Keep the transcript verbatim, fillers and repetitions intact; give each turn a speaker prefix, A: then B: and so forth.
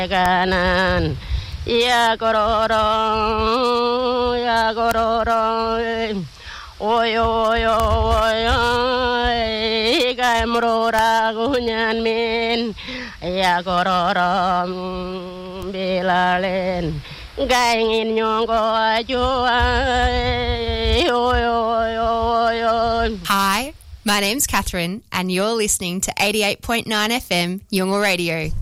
A: kanan ya kororo ya kororo oy oy oy kamrora kunyan min ya kororo bilalen gaingin nyongo ajua oy oy oy oy.
B: Hi, my name's Catherine and you're listening to eighty-eight point nine F M Yungle Radio.